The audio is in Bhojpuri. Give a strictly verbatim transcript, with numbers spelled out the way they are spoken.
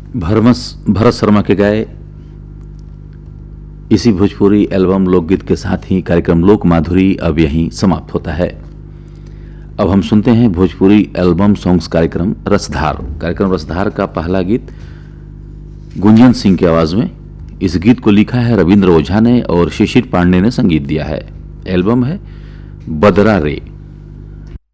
भरमस भरत शर्मा के गाए इसी भोजपुरी एल्बम लोकगीत के साथ ही कार्यक्रम लोक माधुरी अब यहीं समाप्त होता है। अब हम सुनते हैं भोजपुरी एल्बम सॉन्ग्स कार्यक्रम रसधार। कार्यक्रम रसधार का पहला गीत गुंजन सिंह की आवाज में। इस गीत को लिखा है रविंद्र ओझा ने और शिशिर पांडे ने संगीत दिया है। एल्बम है बदरा रे।